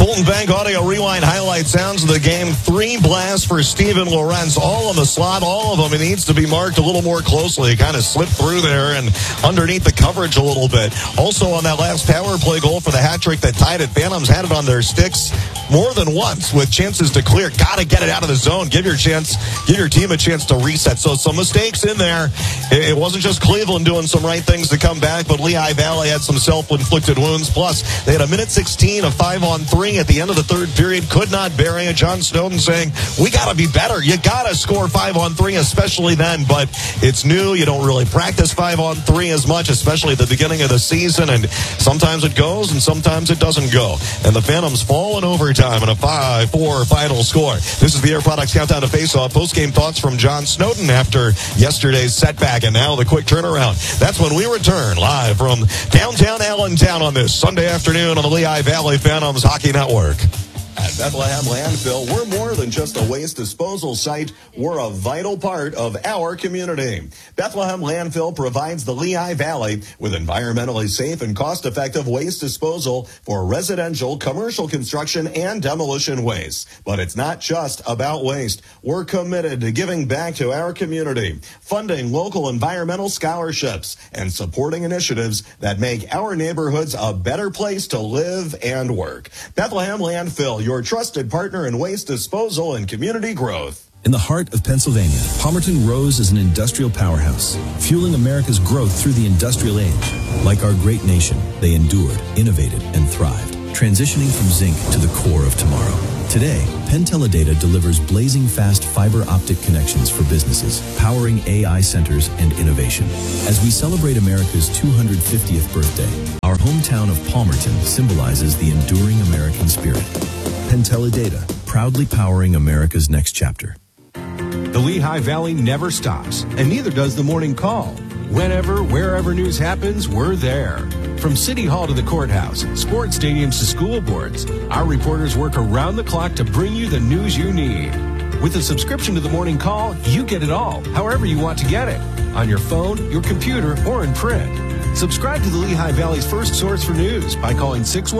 Fulton Bank Audio Rewind highlight sounds of the game. 3 blasts for Steven Lorentz, all in the slot, all of them. It needs to be marked a little more closely. It kind of slipped through there and underneath the coverage a little bit. Also on that last power play goal for the hat trick that tied it, Phantoms had it on their sticks more than once with chances to clear. Got to get it out of the zone. Give your team a chance to reset. So some mistakes in there. It wasn't just Cleveland doing some right things to come back, but Lehigh Valley had some self-inflicted wounds. Plus, they had a minute 16 of 5-on-3 at the end of the third period. Could not bury it. John Snowden saying, we got to be better. You got to score 5-on-3, especially then. But it's new. You don't really practice 5-on-3 as much, especially at the beginning of the season. And sometimes it goes and sometimes it doesn't go. And the Phantoms fall in overtime in a 5-4 final score. This is the Air Products Countdown to Face-Off. Post-game thoughts from John Snowden after yesterday's setback and now the quick turnaround. That's when we return live from downtown Allentown on this Sunday afternoon on the Lehigh Valley Phantoms Hockey Network. At Bethlehem Landfill, we're more than just a waste disposal site. We're a vital part of our community. Bethlehem Landfill provides the Lehigh Valley with environmentally safe and cost-effective waste disposal for residential, commercial construction, and demolition waste. But it's not just about waste. We're committed to giving back to our community, funding local environmental scholarships, and supporting initiatives that make our neighborhoods a better place to live and work. Bethlehem Landfill, your trusted partner in waste disposal and community growth. In the heart of Pennsylvania, Palmerton rose as an industrial powerhouse, fueling America's growth through the industrial age. Like our great nation, they endured, innovated, and thrived, transitioning from zinc to the core of tomorrow. Today, PenTeleData delivers blazing fast fiber optic connections for businesses, powering AI centers and innovation. As we celebrate America's 250th birthday, our hometown of Palmerton symbolizes the enduring American spirit. PenTeleData, proudly powering America's next chapter. The Lehigh Valley never stops, and neither does the Morning Call. Whenever, wherever news happens, we're there. From City Hall to the courthouse, sports stadiums to school boards, our reporters work around the clock to bring you the news you need. With a subscription to the Morning Call, you get it all, however you want to get it. On your phone, your computer, or in print. Subscribe to the Lehigh Valley's first source for news by calling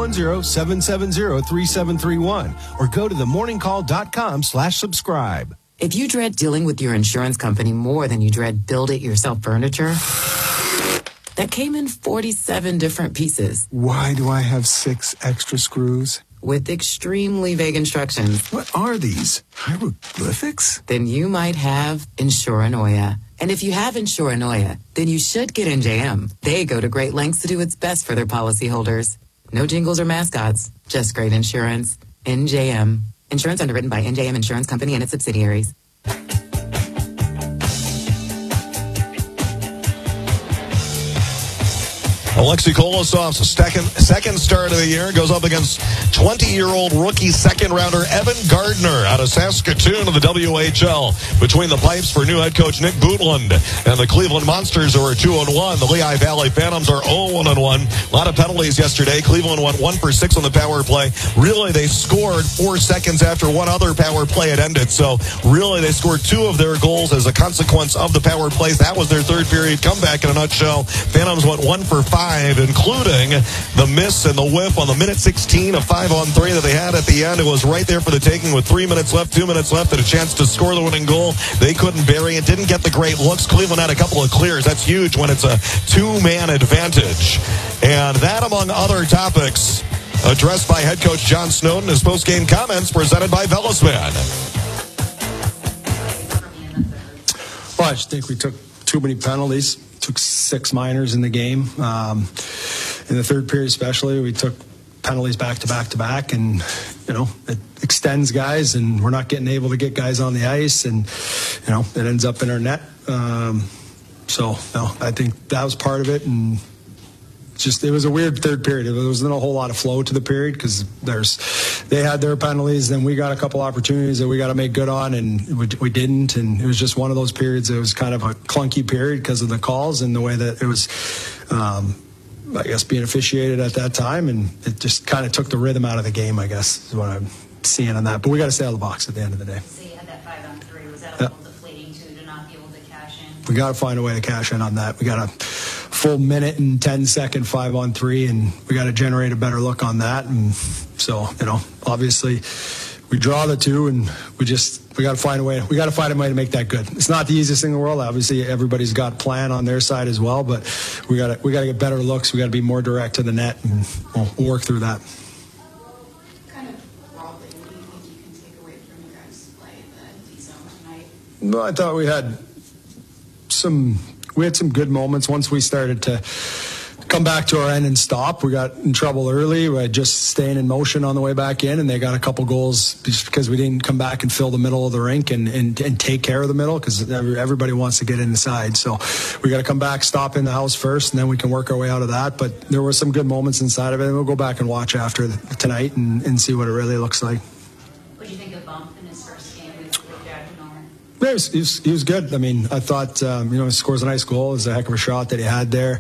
610-770-3731 or go to themorningcall.com/subscribe. If you dread dealing with your insurance company more than you dread build-it-yourself furniture, that came in 47 different pieces. Why do I have 6 extra screws? With extremely vague instructions. What are these? Hieroglyphics? Then you might have Insuranoia. And if you have Insuranoia, then you should get NJM. They go to great lengths to do its best for their policyholders. No jingles or mascots, just great insurance. NJM. Insurance underwritten by NJM Insurance Company and its subsidiaries. Alexei Kolosov's second start of the year goes up against 20-year-old rookie second-rounder Evan Gardner out of Saskatoon of the WHL. Between the pipes for new head coach Nick Bootland and the Cleveland Monsters, who are 2-1. The Lehigh Valley Phantoms are 0-1. A lot of penalties yesterday. Cleveland went 1 for 6 on the power play. Really, they scored 4 seconds after one other power play had ended. So, really, they scored 2 of their goals as a consequence of the power plays. That was their third period comeback in a nutshell. Phantoms went 1 for 5. Including the miss and the whiff on the minute 16 of 5-on-3 that they had at the end. It was right there for the taking with 3 minutes left, 2 minutes left, and a chance to score the winning goal. They couldn't bury it, didn't get the great looks. Cleveland had a couple of clears. That's huge when it's a 2-man advantage. And that, among other topics, addressed by head coach John Snowden. His post-game comments presented by Velasman. Well, I just think we took too many penalties. Took 6 minors in the game. In the third period especially, we took penalties back to back to back, and, it extends guys, and we're not getting able to get guys on the ice, and, it ends up in our net. I think that was part of it, and it was a weird third period. There wasn't a whole lot of flow to the period because they had their penalties, then we got a couple opportunities that we got to make good on, and we didn't. And it was just one of those periods. It was kind of a clunky period because of the calls and the way that it was, being officiated at that time, and it just kind of took the rhythm out of the game, I guess, is what I'm seeing on that. But we got to stay out of the box at the end of the day. So you had that 5-on-3. Was that a little deflating too, to not be able to cash in? We got to find a way to cash in on that. We got to full minute and 10-second 5-on-3, and we got to generate a better look on that. And so, obviously we draw the two, and we got to find a way. We got to find a way to make that good. It's not the easiest thing in the world. Obviously, everybody's got a plan on their side as well, but we got to get better looks. We got to be more direct to the net, and we'll work through that. Kind of broadly, what do you think you can take away from your guys' play in the D zone tonight? No, I thought we had some good moments once we started to come back to our end and stop. We got in trouble early. We had just staying in motion on the way back in, and they got a couple goals just because we didn't come back and fill the middle of the rink and take care of the middle, because everybody wants to get inside. So we got to come back, stop in the house first, and then we can work our way out of that. But there were some good moments inside of it, and we'll go back and watch after tonight and see what it really looks like. What do you think of Bump in his first game with Jack and Norman? He was good. I mean, I thought, he scores a nice goal. It was a heck of a shot that he had there.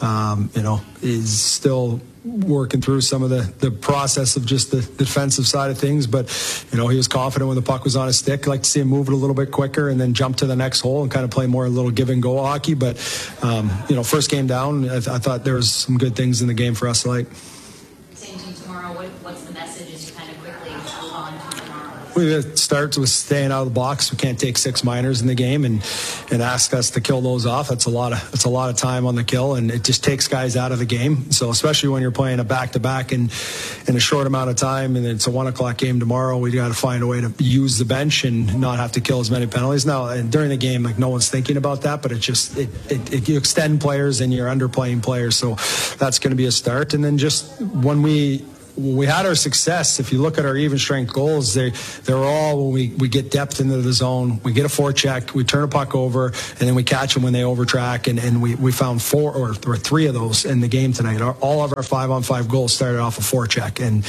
He's still working through some of the process of just the defensive side of things. But, he was confident when the puck was on his stick. I'd like to see him move it a little bit quicker and then jump to the next hole and kind of play more a little give and go hockey. But, first game down, I thought there was some good things in the game for us to like. Same team tomorrow. What's the message as you kind of quickly move on to tomorrow? It starts with staying out of the box. We can't take 6 minors in the game and ask us to kill those off. That's a lot of time on the kill, and it just takes guys out of the game. So especially when you're playing a back-to-back in a short amount of time, and it's a 1:00 game tomorrow, we got to find a way to use the bench and not have to kill as many penalties. Now, and during the game, no one's thinking about that, but you extend players and you're underplaying players. So that's going to be a start. And then just when we had our success, if you look at our even strength goals, they're all when we get depth into the zone, we get a forecheck, we turn a puck over, and then we catch them when they overtrack, and we found 4 or 3 of those in the game tonight. All of our 5-on-5 goals started off a forecheck, and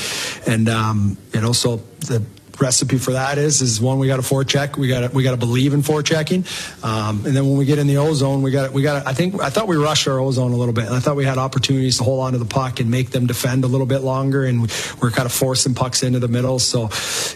so the recipe for that is one, we got to forecheck. We got to believe in forechecking, and then when we get in the O-zone, we got. I thought we rushed our O-zone a little bit, and I thought we had opportunities to hold on to the puck and make them defend a little bit longer, and we're kind of forcing pucks into the middle. So,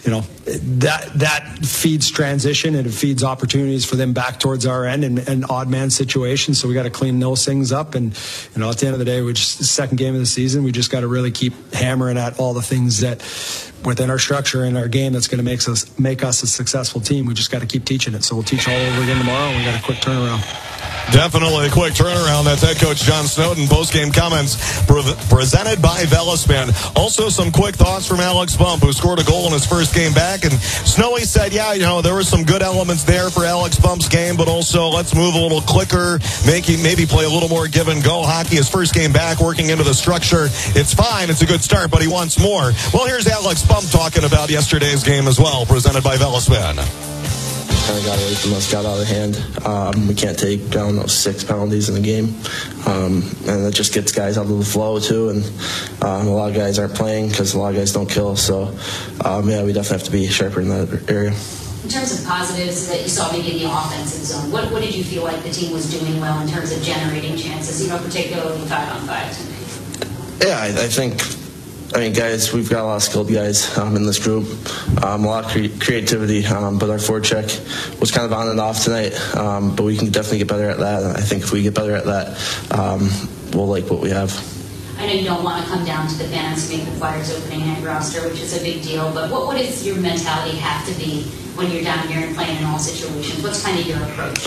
that feeds transition, and it feeds opportunities for them back towards our end and odd man situations. So we got to clean those things up, and at the end of the day, the second game of the season, we just got to really keep hammering at all the things that within our structure and our game that's going to make us a successful team. We just got to keep teaching it. So we'll teach all over again tomorrow, and we got a quick turnaround. Definitely a quick turnaround. That's head coach John Snowden. Post-game comments presented by Velospin. Also, some quick thoughts from Alex Bump, who scored a goal in his first game back. And Snowy said, there were some good elements there for Alex Bump's game, but also let's move a little quicker, maybe play a little more give-and-go hockey. His first game back, working into the structure. It's fine. It's a good start, but he wants more. Well, here's Alex Bump talking about yesterday's game as well, presented by Velospin. Kind of got away from us, got out of hand. We can't take down those 6 penalties in the game, and that just gets guys out of the flow too. And a lot of guys aren't playing because a lot of guys don't kill. So we definitely have to be sharper in that area. In terms of positives that you saw maybe in the offensive zone, what did you feel like the team was doing well in terms of generating chances? Particularly 5-on-5 tonight. Yeah, I think. Guys, we've got a lot of skilled guys in this group, a lot of creativity, but our forecheck was kind of on and off tonight, but we can definitely get better at that. And I think if we get better at that, we'll like what we have. I know you don't want to come down to the fans to make the Flyers opening night roster, which is a big deal, but what does your mentality have to be when you're down here and playing in all situations? What's kind of your approach?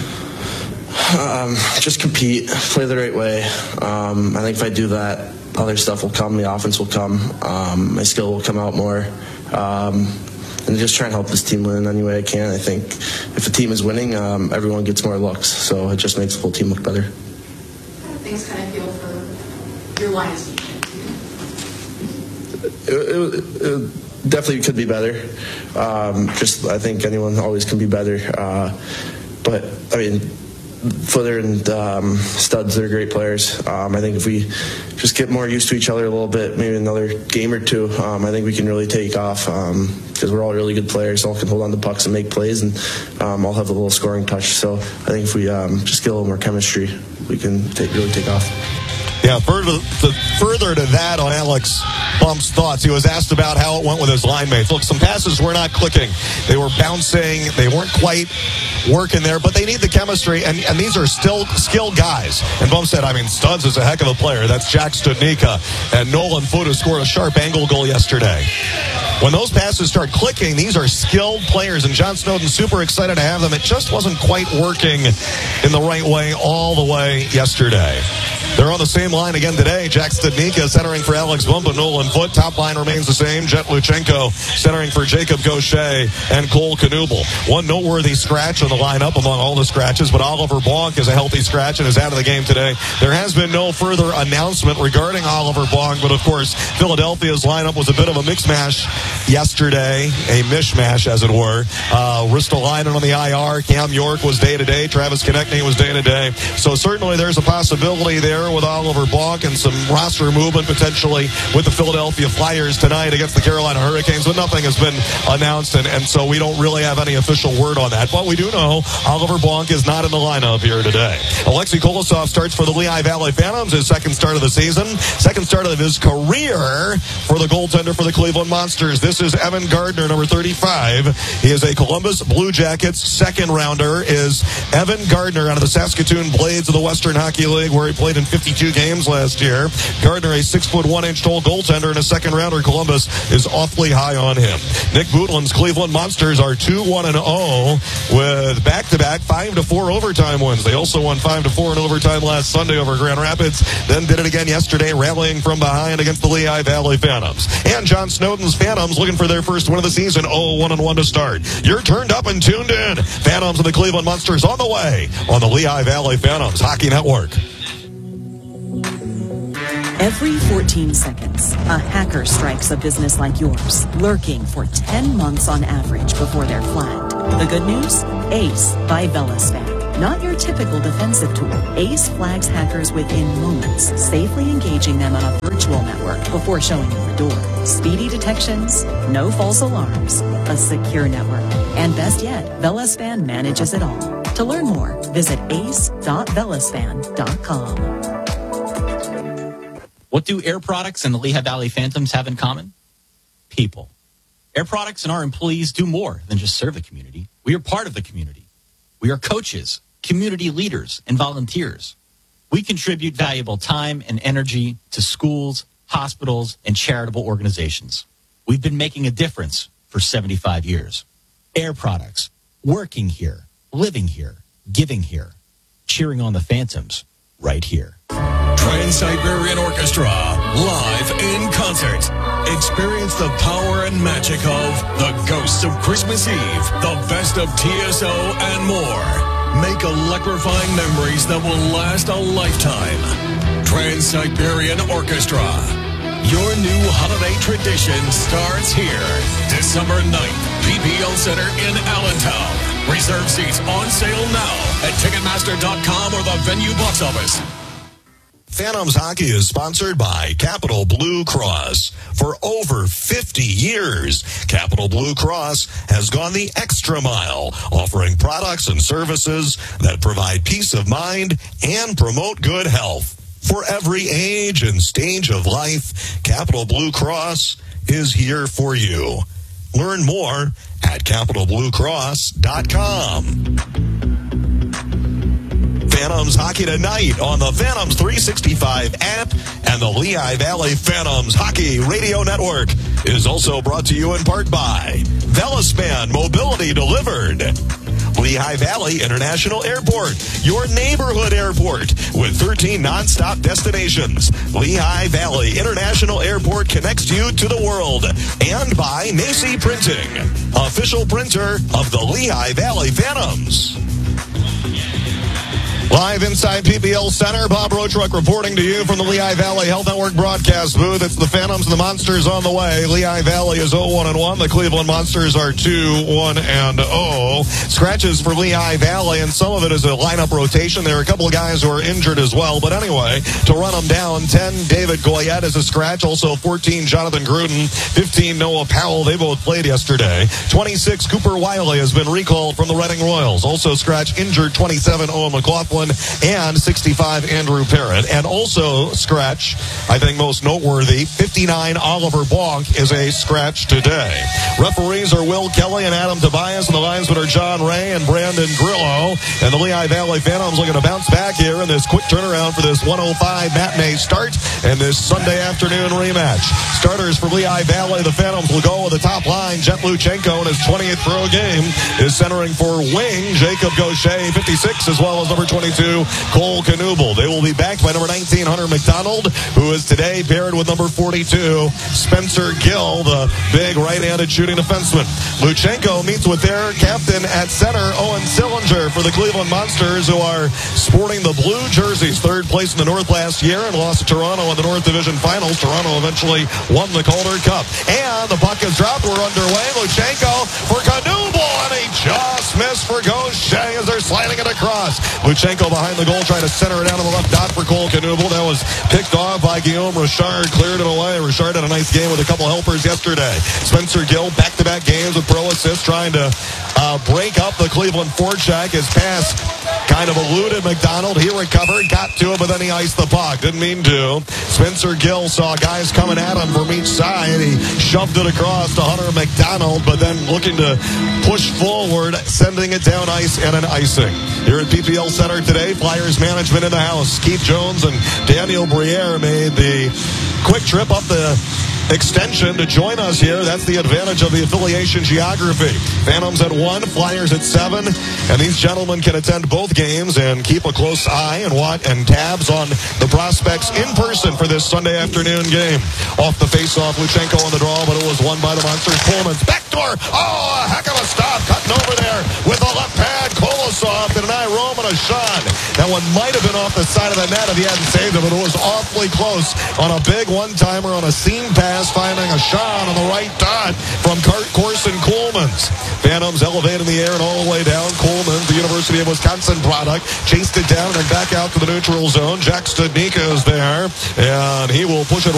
Just compete, play the right way. I think if I do that, other stuff will come, the offense will come, my skill will come out more, and just try and help this team win any way I can. I think if the team is winning, everyone gets more looks, so it just makes the whole team look better. What kind of things kind of feel for your line of speech? It definitely could be better. I think anyone always can be better, but Footer and Studs, they're great players. I think if we just get more used to each other a little bit, maybe another game or two, I think we can really take off because we're all really good players. All can hold on to pucks and make plays, and all have a little scoring touch. So I think if we just get a little more chemistry, we can really take off. Yeah, further to that on Alex Bump's thoughts. He was asked about how it went with his line mates. Look, some passes were not clicking. They were bouncing. They weren't quite working there, but they need the chemistry, and these are still skilled guys. And Bump said, Studs is a heck of a player. That's Jack Studnicka. And Nolan Foote, who scored a sharp angle goal yesterday. When those passes start clicking, these are skilled players, and John Snowden's super excited to have them. It just wasn't quite working in the right way all the way yesterday. They're on the same line again today. Jack Studnicka centering for Alex Bump and Nolan Foote. Top line remains the same. Jet Luchenko centering for Jacob Gaucher and Cole Knuble. One noteworthy scratch on the lineup among all the scratches, but Oliver Bonk is a healthy scratch and is out of the game today. There has been no further announcement regarding Oliver Bonk, but of course, Philadelphia's lineup was a bit of a mix-mash yesterday, a mishmash, as it were. Ristolainen on the IR. Cam York was day-to-day. Travis Konechny was day-to-day. So certainly there's a possibility there with Oliver Bonk and some roster movement potentially with the Philadelphia Flyers tonight against the Carolina Hurricanes, but nothing has been announced, and so we don't really have any official word on that. But we do know Oliver Bonk is not in the lineup here today. Alexei Kolosov starts for the Lehigh Valley Phantoms, his second start of the season, second start of his career for the goaltender for the Cleveland Monsters. This is Evan Gardner, number 35. He is a Columbus Blue Jackets second rounder. Is Evan Gardner out of the Saskatoon Blades of the Western Hockey League, where he played in 52 games last year. Gardner, a 6'1" tall goaltender and a second rounder. Columbus is awfully high on him. Nick Bootland's Cleveland Monsters are 2-1-0 with back-to-back 5-4 overtime wins. They also won 5-4 in overtime last Sunday over Grand Rapids, then did it again yesterday, rallying from behind against the Lehigh Valley Phantoms. And John Snowden's Phantoms looking for their first win of the season, 0-1-1 to start. You're turned up and tuned in. Phantoms and the Cleveland Monsters on the way on the Lehigh Valley Phantoms Hockey Network. Every 14 seconds, a hacker strikes a business like yours, lurking for 10 months on average before they're flagged. The good news? Ace by VeloSpan. Not your typical defensive tool. Ace flags hackers within moments, safely engaging them on a virtual network before showing them the door. Speedy detections, no false alarms, a secure network. And best yet, VeloSpan manages it all. To learn more, visit ace.velospan.com. What do Air Products and the Lehigh Valley Phantoms have in common? People. Air Products and our employees do more than just serve the community. We are part of the community. We are coaches, community leaders, and volunteers. We contribute valuable time and energy to schools, hospitals, and charitable organizations. We've been making a difference for 75 years. Air Products, working here, living here, giving here, cheering on the Phantoms right here. Trans-Siberian Orchestra, live in concert. Experience the power and magic of The Ghosts of Christmas Eve, The Best of TSO, and more. Make electrifying memories that will last a lifetime. Trans-Siberian Orchestra. Your new holiday tradition starts here. December 9th, PPL Center in Allentown. Reserve seats on sale now at Ticketmaster.com or the venue box office. Phantoms Hockey is sponsored by Capital Blue Cross. For over 50 years, Capital Blue Cross has gone the extra mile, offering products and services that provide peace of mind and promote good health. For every age and stage of life, Capital Blue Cross is here for you. Learn more at capitalbluecross.com. Phantoms Hockey tonight on the Phantoms 365 app and the Lehigh Valley Phantoms Hockey Radio Network is also brought to you in part by VeloSpan Mobility Delivered. Lehigh Valley International Airport, your neighborhood airport with 13 nonstop destinations. Lehigh Valley International Airport connects you to the world. And by Macy Printing, official printer of the Lehigh Valley Phantoms. Live inside PPL Center, Bob Roachruck reporting to you from the Lehigh Valley Health Network broadcast booth. It's the Phantoms and the Monsters on the way. Lehigh Valley is 0-1-1. The Cleveland Monsters are 2-1-0. Scratches for Lehigh Valley, and some of it is a lineup rotation. There are a couple of guys who are injured as well. But anyway, to run them down, 10, David Goyette is a scratch. Also 14, Jonathan Gruden. 15, Noah Powell. They both played yesterday. 26, Cooper Wiley has been recalled from the Reading Royals. Also scratch injured, 27, Owen McLaughlin. Franklin, and 65 Andrew Parrott. And also scratch, I think most noteworthy, 59 Oliver Bonk is a scratch today. Referees are Will Kelly and Adam Tobias, and the linesmen are John Ray and Brandon Grillo. And the Lehigh Valley Phantoms looking to bounce back here in this quick turnaround for this 105 matinee start and this Sunday afternoon rematch. Starters for Lehigh Valley, the Phantoms will go with the top line. Jet Luchenko in his 20th pro game is centering for wing Jacob Gaucher, 56, as well as number 22, Cole Knuble. They will be backed by number 19, Hunter McDonald, who is today paired with number 42, Spencer Gill, the big right-handed shooting defenseman. Luchenko meets with their captain at center, Owen Sillinger, for the Cleveland Monsters, who are sporting the blue jerseys. Third place in the North last year and lost to Toronto in the North Division Finals. Toronto eventually won the Calder Cup. And the puck is dropped. We're underway. Luchenko for Knuble, and he just missed for Gaucher as they're sliding it across. Luchenko behind the goal, trying to center it down to the left dot for Cole Knuble. That was picked off by Guillaume Richard, cleared it away. Richard had a nice game with a couple helpers yesterday. Spencer Gill, back-to-back games with pro assists, trying to break up the Cleveland forecheck. His pass kind of eluded McDonald. He recovered, got to it, but then he iced the puck. Didn't mean to. Spencer Gill saw guys coming at him from each side. He shoved it across to Hunter McDonald, but then looking to push forward, sending it down ice and an icing. Here at PPL Center today, Flyers management in the house. Keith Jones and Daniel Briere made the quick trip up the extension to join us here. That's the advantage of the affiliation geography. Phantoms at 1, Flyers at 7, and these gentlemen can attend both games and keep a close eye and tabs on the prospects in person for this Sunday afternoon game. Off the face-off, Luchenko on the draw, but it was won by the Monsters. Coleman's backdoor. Oh, a heck of a stop, cutting over there with the left pad. Kolosov and an eye roam and a shot. That one might have been off the side of the net if he hadn't saved it, but it was awfully close on a big one-timer on a seam pass, finding a shot on the right dot from Corson Coleman's. Phantoms elevated in the air and all the way down. Coleman's, the University of Wisconsin product, chased it down and back out to the neutral zone. Jack Studnicka is there, and he will push it